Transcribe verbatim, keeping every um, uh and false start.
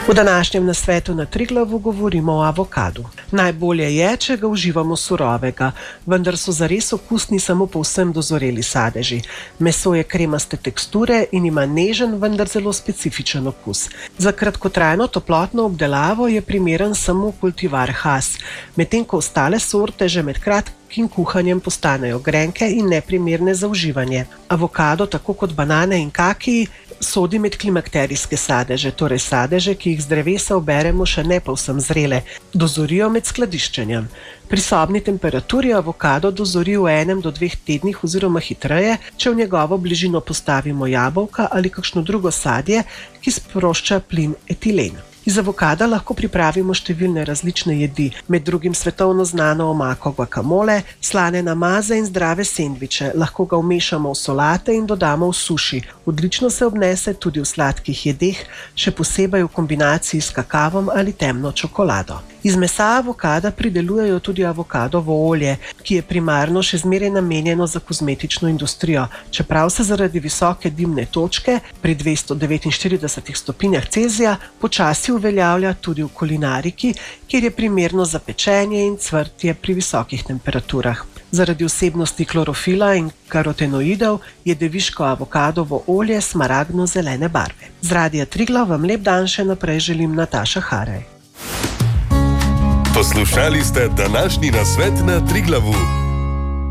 V današnjem nasvetu na Triglavu govorimo o avokadu. Najbolje je, če ga uživamo surovega, vendar so zares okusni samo povsem dozoreli sadeži. Meso je kremaste teksture in ima nežen, vendar zelo specifičen okus. Za kratkotrajno toplotno obdelavo je primeren samo kultivar Hass, medtem ko ostale sorte že med kratkim kuhanjem postanejo grenke in neprimerne za uživanje. Avokado, tako kot banane in kakiji, sodi med klimakterijske sadeže, torej sadeže, ki jih z drevesa oberemo še ne povsem zrele, dozorijo med skladiščenjem. Pri sobni temperaturi avokado dozori v enem do dveh tednih oziroma hitreje, če v njegovo bližino postavimo jabolka ali kakšno drugo sadje, ki sprošča plin etilen. Iz avokada lahko pripravimo številne različne jedi, med drugim svetovno znano omako guacamole, slane namaze in zdrave sendviče. Lahko ga vmešamo v solate in dodamo v suši. Odlično se obnese tudi v sladkih jedeh, še posebej v kombinaciji s kakavom ali temno čokolado. Iz mesa avokada pridelujejo tudi avokadovo olje, ki je primarno še zmeraj namenjeno za kozmetično industrijo, čeprav se zaradi visoke dimne točke pri dvesto devetinštiridesetih stopinjah Celzija počasi uveljavlja tudi v kulinariki, kjer je primerno za pečenje in cvrtje pri visokih temperaturah. Zaradi vsebnosti klorofila in karotenoidov je deviško avokadovo olje smaragdno-zelene barve. Z Radia Triglav vam lep dan še naprej želim Nataša Haraj. Poslušali ste današnji nasvet na Triglavu.